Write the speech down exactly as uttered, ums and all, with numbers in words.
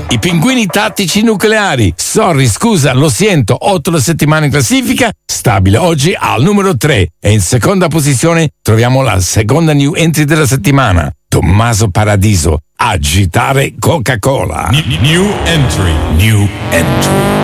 I pinguini tattici nucleari. Sorry, scusa, lo sento. Otto settimane in classifica, stabile oggi al numero tre. E in seconda posizione troviamo la seconda new entry della settimana. Tommaso Paradiso, Agitare Coca-Cola. New entry. New entry.